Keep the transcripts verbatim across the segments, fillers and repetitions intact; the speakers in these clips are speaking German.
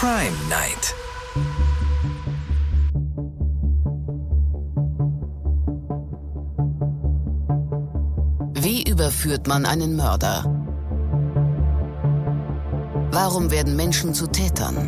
Crime Night. Wie überführt man einen Mörder? Warum werden Menschen zu Tätern?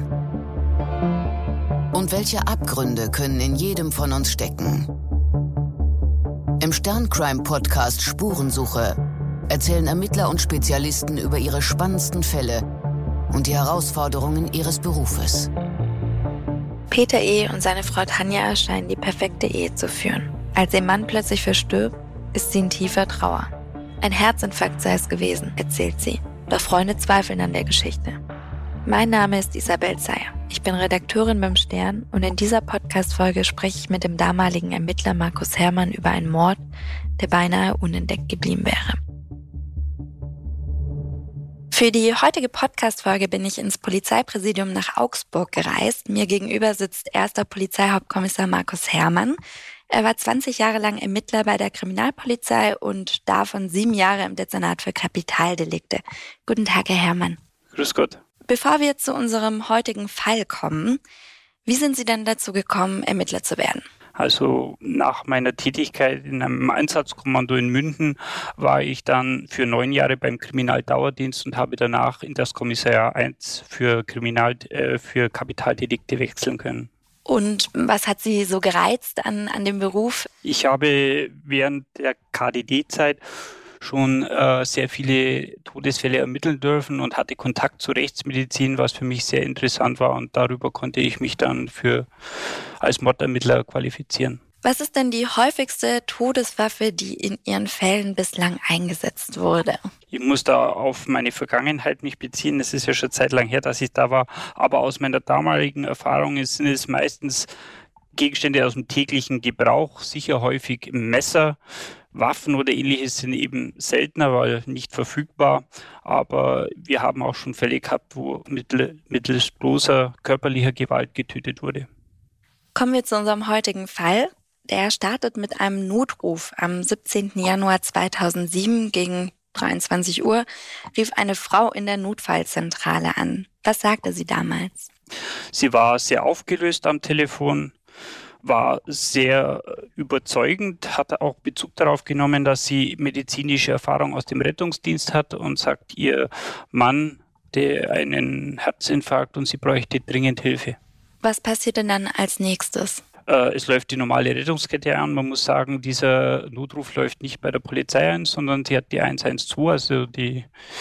Und welche Abgründe können in jedem von uns stecken? Im Stern-Crime-Podcast Spurensuche erzählen Ermittler und Spezialisten über ihre spannendsten Fälle und die Herausforderungen ihres Berufes. Peter E. und seine Frau Tanja scheinen die perfekte Ehe zu führen. Als ihr Mann plötzlich verstirbt, ist sie in tiefer Trauer. Ein Herzinfarkt sei es gewesen, erzählt sie. Doch Freunde zweifeln an der Geschichte. Mein Name ist Isabel Zeyer. Ich bin Redakteurin beim Stern und in dieser Podcast-Folge spreche ich mit dem damaligen Ermittler Markus Herrmann über einen Mord, der beinahe unentdeckt geblieben wäre. Für die heutige Podcast-Folge bin ich ins Polizeipräsidium nach Augsburg gereist. Mir gegenüber sitzt erster Polizeihauptkommissar Markus Herrmann. Er war zwanzig Jahre lang Ermittler bei der Kriminalpolizei und davon sieben Jahre im Dezernat für Kapitaldelikte. Guten Tag, Herr Herrmann. Grüß Gott. Bevor wir zu unserem heutigen Fall kommen, wie sind Sie denn dazu gekommen, Ermittler zu werden? Also nach meiner Tätigkeit in einem Einsatzkommando in München war ich dann für neun Jahre beim Kriminaldauerdienst und habe danach in das Kommissariat eins für, Kriminal, äh, für Kapitaldelikte wechseln können. Und was hat Sie so gereizt an, an dem Beruf? Ich habe während der K D D-Zeit schon äh, sehr viele Todesfälle ermitteln dürfen und hatte Kontakt zur Rechtsmedizin, was für mich sehr interessant war. Und darüber konnte ich mich dann für als Mordermittler qualifizieren. Was ist denn die häufigste Todeswaffe, die in Ihren Fällen bislang eingesetzt wurde? Ich muss da auf meine Vergangenheit mich beziehen. Es ist ja schon Zeit lang her, dass ich da war. Aber aus meiner damaligen Erfahrung sind es meistens Gegenstände aus dem täglichen Gebrauch, sicher häufig Messer. Waffen oder ähnliches sind eben seltener, weil nicht verfügbar. Aber wir haben auch schon Fälle gehabt, wo mittel, mittels bloßer körperlicher Gewalt getötet wurde. Kommen wir zu unserem heutigen Fall. Der startet mit einem Notruf. Am siebzehnten Januar zweitausendsieben gegen dreiundzwanzig Uhr rief eine Frau in der Notfallzentrale an. Was sagte sie damals? Sie war sehr aufgelöst am Telefon, war sehr überzeugend, hat auch Bezug darauf genommen, dass sie medizinische Erfahrung aus dem Rettungsdienst hat und sagt, ihr Mann hatte einen Herzinfarkt und sie bräuchte dringend Hilfe. Was passiert denn dann als nächstes? Äh, es läuft die normale Rettungskette an. Man muss sagen, dieser Notruf läuft nicht bei der Polizei ein, sondern sie hat die eins eins zwei, also die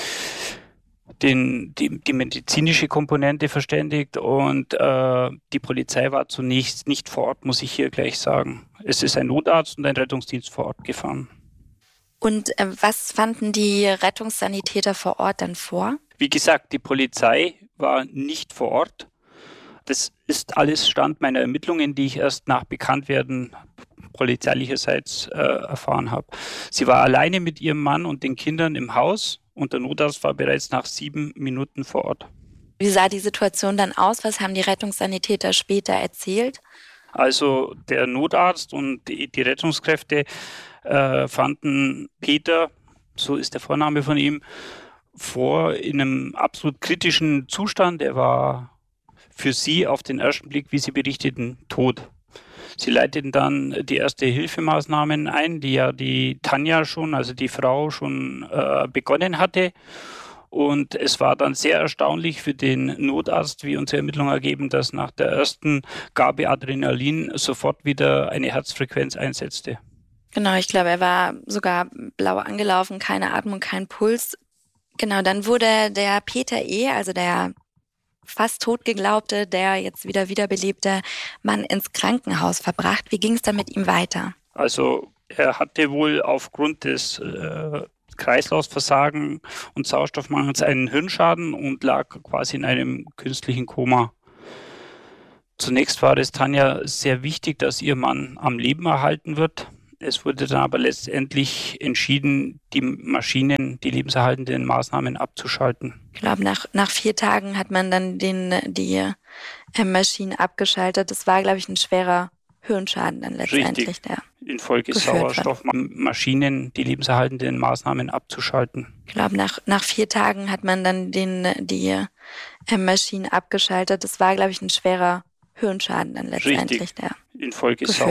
Den, die, die medizinische Komponente verständigt und äh, die Polizei war zunächst nicht vor Ort, muss ich hier gleich sagen. Es ist ein Notarzt und ein Rettungsdienst vor Ort gefahren. Und äh, was fanden die Rettungssanitäter vor Ort dann vor? Wie gesagt, die Polizei war nicht vor Ort. Das ist alles Stand meiner Ermittlungen, die ich erst nach Bekanntwerden polizeilicherseits äh, erfahren habe. Sie war alleine mit ihrem Mann und den Kindern im Haus. Und der Notarzt war bereits nach sieben Minuten vor Ort. Wie sah die Situation dann aus? Was haben die Rettungssanitäter später erzählt? Also der Notarzt und die, die Rettungskräfte äh, fanden Peter, so ist der Vorname von ihm, vor in einem absolut kritischen Zustand. Er war für sie auf den ersten Blick, wie sie berichteten, tot. Sie leiteten dann die erste Hilfemaßnahmen ein, die ja die Tanja schon, also die Frau schon äh, begonnen hatte. Und es war dann sehr erstaunlich für den Notarzt, wie unsere Ermittlungen ergeben, dass nach der ersten Gabe Adrenalin sofort wieder eine Herzfrequenz einsetzte. Genau, ich glaube, er war sogar blau angelaufen, keine Atmung, kein Puls. Genau, dann wurde der Peter E., also der fast tot geglaubte, der jetzt wieder wiederbelebte Mann ins Krankenhaus verbracht. Wie ging es dann mit ihm weiter? Also er hatte wohl aufgrund des äh, Kreislaufversagen und Sauerstoffmangels einen Hirnschaden und lag quasi in einem künstlichen Koma. Zunächst war es Tanja sehr wichtig, dass ihr Mann am Leben erhalten wird. Es wurde dann aber letztendlich entschieden, die Maschinen, die lebenserhaltenden Maßnahmen abzuschalten. Ich glaube, nach, nach vier Tagen hat man dann den, die äh, Maschinen abgeschaltet. Das war, glaube ich, ein schwerer Hirnschaden dann letztendlich, Richtig. der Infolge geführt Sauerstoffmaschinen die lebenserhaltenden Maßnahmen abzuschalten. Ich glaube, nach, nach vier Tagen hat man dann den, die äh, Maschinen abgeschaltet. Das war, glaube ich, ein schwerer Hirnschaden dann letztendlich, Richtig. der Infolge geführt